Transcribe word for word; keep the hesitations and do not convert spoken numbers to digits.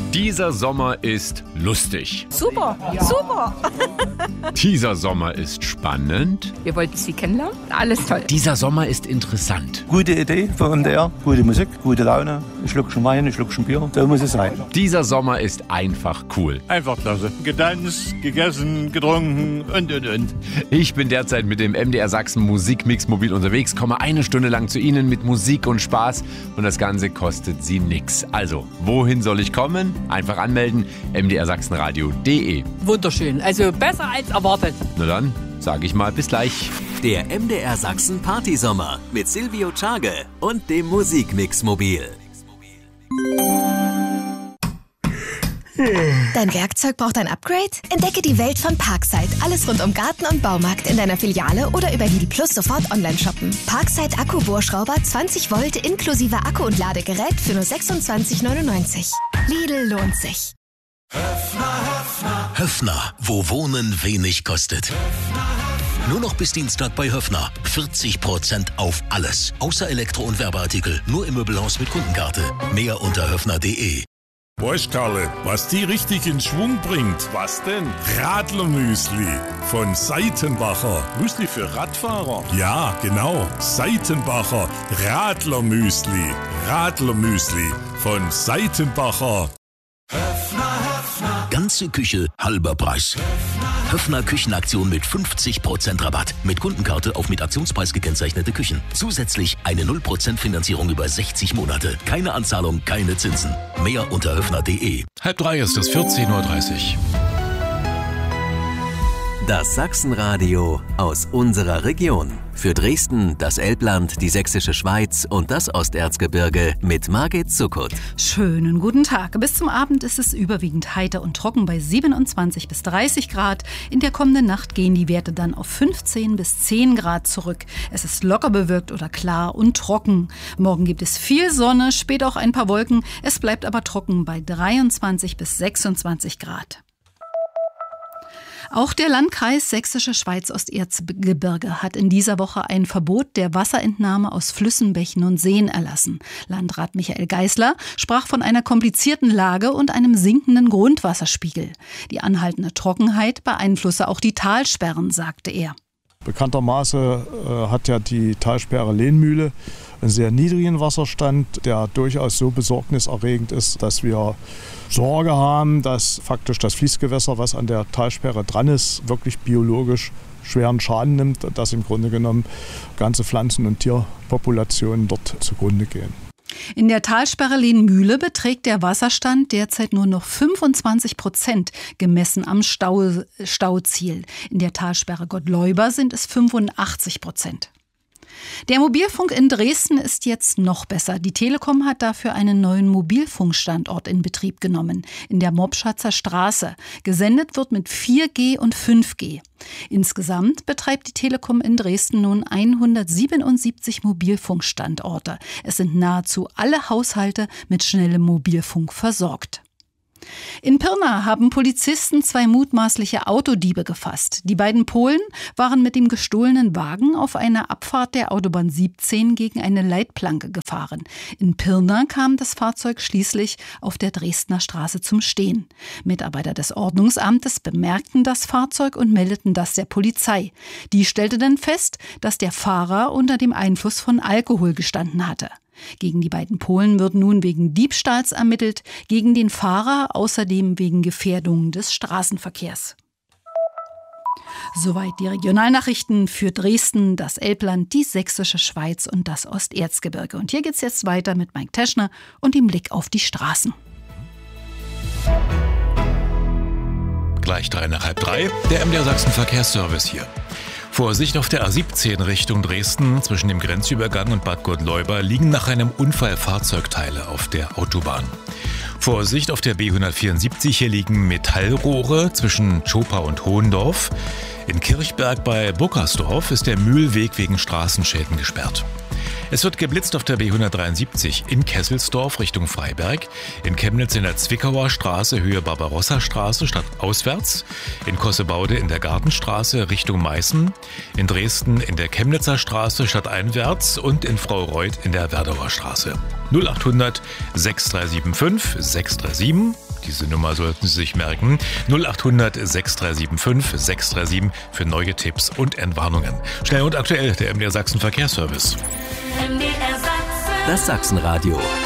Dieser Sommer ist lustig. Super, ja. super. Dieser Sommer ist spannend. Wir wollten Sie kennenlernen. Alles toll. Dieser Sommer ist interessant. Gute Idee von M D R, gute Musik, gute Laune. Ein Schluckchen Wein, ein Schluckchen Bier. So muss es sein. Dieser Sommer ist einfach cool. Einfach klasse. Getanzt, gegessen, getrunken und, und, und. Ich bin derzeit mit dem M D R Sachsen Musikmix mobil unterwegs, komme eine Stunde lang zu Ihnen mit Musik und Spaß und das Ganze kostet Sie nix. Also, wohin soll ich kommen? Einfach anmelden, m d r sachsenradio punkt d e. Wunderschön, also besser als erwartet. Na dann, sage ich mal, bis gleich. Der M D R Sachsen Partysommer mit Silvio Czage und dem Musikmix mobil. Dein Werkzeug braucht ein Upgrade? Entdecke die Welt von Parkside. Alles rund um Garten und Baumarkt in deiner Filiale oder über Lidl Plus sofort online shoppen. Parkside Akkubohrschrauber zwanzig Volt inklusive Akku und Ladegerät für nur sechsundzwanzig neunundneunzig. Lidl lohnt sich. Höffner, wo Wohnen wenig kostet. Nur noch bis Dienstag bei Höffner. vierzig Prozent auf alles. Außer Elektro- und Werbeartikel. Nur im Möbelhaus mit Kundenkarte. Mehr unter höffner punkt de. Weißt Karle, was die richtig in Schwung bringt? Was denn? Radlermüsli von Seitenbacher. Müsli für Radfahrer? Ja, genau. Seitenbacher Radlermüsli. Radlermüsli von Seitenbacher. Ganze Küche, halber Preis. Höffner Küchenaktion mit fünfzig Prozent Rabatt. Mit Kundenkarte auf mit Aktionspreis gekennzeichnete Küchen. Zusätzlich eine null Prozent Finanzierung über sechzig Monate. Keine Anzahlung, keine Zinsen. Mehr unter höffner punkt de. Halb drei ist es, vierzehn Uhr dreißig. Das Sachsenradio aus unserer Region. Für Dresden, das Elbland, die Sächsische Schweiz und das Osterzgebirge mit Margit Zuckert. Schönen guten Tag. Bis zum Abend ist es überwiegend heiter und trocken bei siebenundzwanzig bis dreißig Grad. In der kommenden Nacht gehen die Werte dann auf fünfzehn bis zehn Grad zurück. Es ist locker bewölkt oder klar und trocken. Morgen gibt es viel Sonne, später auch ein paar Wolken. Es bleibt aber trocken bei dreiundzwanzig bis sechsundzwanzig Grad. Auch der Landkreis Sächsische Schweiz-Osterzgebirge hat in dieser Woche ein Verbot der Wasserentnahme aus Flüssen, Bächen und Seen erlassen. Landrat Michael Geisler sprach von einer komplizierten Lage und einem sinkenden Grundwasserspiegel. Die anhaltende Trockenheit beeinflusse auch die Talsperren, sagte er. Bekanntermaßen äh, hat ja die Talsperre Lehnmühle einen sehr niedrigen Wasserstand, der durchaus so besorgniserregend ist, dass wir Sorge haben, dass faktisch das Fließgewässer, was an der Talsperre dran ist, wirklich biologisch schweren Schaden nimmt und dass im Grunde genommen ganze Pflanzen- und Tierpopulationen dort zugrunde gehen. In der Talsperre Lehnmühle beträgt der Wasserstand derzeit nur noch fünfundzwanzig Prozent, gemessen am Stau, Stauziel. In der Talsperre Gottleuba sind es fünfundachtzig Prozent. Der Mobilfunk in Dresden ist jetzt noch besser. Die Telekom hat dafür einen neuen Mobilfunkstandort in Betrieb genommen, in der Mopschatzer Straße. Gesendet wird mit vier G und fünf G. Insgesamt betreibt die Telekom in Dresden nun hundertsiebenundsiebzig Mobilfunkstandorte. Es sind nahezu alle Haushalte mit schnellem Mobilfunk versorgt. In Pirna haben Polizisten zwei mutmaßliche Autodiebe gefasst. Die beiden Polen waren mit dem gestohlenen Wagen auf einer Abfahrt der Autobahn siebzehn gegen eine Leitplanke gefahren. In Pirna kam das Fahrzeug schließlich auf der Dresdner Straße zum Stehen. Mitarbeiter des Ordnungsamtes bemerkten das Fahrzeug und meldeten das der Polizei. Die stellte dann fest, dass der Fahrer unter dem Einfluss von Alkohol gestanden hatte. Gegen die beiden Polen wird nun wegen Diebstahls ermittelt, gegen den Fahrer außerdem wegen Gefährdung des Straßenverkehrs. Soweit die Regionalnachrichten für Dresden, das Elbland, die Sächsische Schweiz und das Osterzgebirge. Und hier geht's jetzt weiter mit Mike Teschner und dem Blick auf die Straßen. Gleich drei nach halb drei, der M D R Sachsen Verkehrsservice hier. Vorsicht auf der A siebzehn Richtung Dresden. Zwischen dem Grenzübergang und Bad Gottleuba liegen nach einem Unfall Fahrzeugteile auf der Autobahn. Vorsicht auf der B hundertvierundsiebzig, hier liegen Metallrohre zwischen Schopa und Hohendorf. In Kirchberg bei Burkersdorf ist der Mühlweg wegen Straßenschäden gesperrt. Es wird geblitzt auf der B hundertdreiundsiebzig in Kesselsdorf Richtung Freiberg, in Chemnitz in der Zwickauer Straße Höhe Barbarossa-Straße stadtauswärts, in Kossebaude in der Gartenstraße Richtung Meißen, in Dresden in der Chemnitzer Straße stadteinwärts und in Fraureuth in der Werdauer Straße. null achthundert sechs drei sieben fünf sechs drei sieben, Diese Nummer sollten Sie sich merken. null acht hundert sechs drei sieben fünf sechs drei sieben für neue Tipps und Entwarnungen. Schnell und aktuell, der M D R Sachsen Verkehrsservice. Das Sachsenradio.